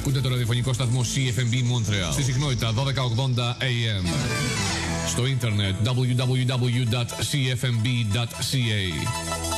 Ακούτε το ραδιοφωνικό σταθμό CFMB Montreal στη συχνότητα 1280 AM. Στο ίντερνετ www.cfmb.ca.